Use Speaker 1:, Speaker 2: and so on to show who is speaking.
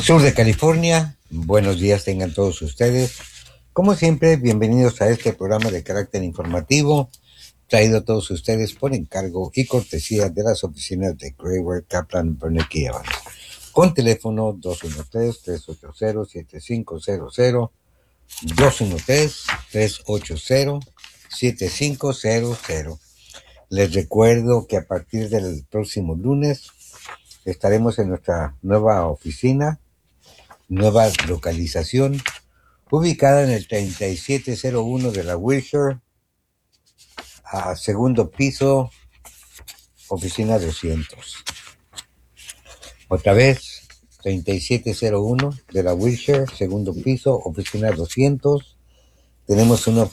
Speaker 1: Sur de California. Buenos días tengan todos ustedes. Como siempre, bienvenidos a este programa de carácter informativo, traído a todos ustedes por encargo y cortesía de las oficinas de Grayware, Kaplan, Burnett y Evans. Con teléfono 213-380-7500, 213-380-7500. Les recuerdo que a partir del próximo lunes estaremos en nuestra nueva oficina, nueva localización, ubicada en el 3701 de la Wilshire, a segundo piso, oficina 200. Otra vez, 3701 de la Wilshire, segundo piso, oficina 200. Tenemos una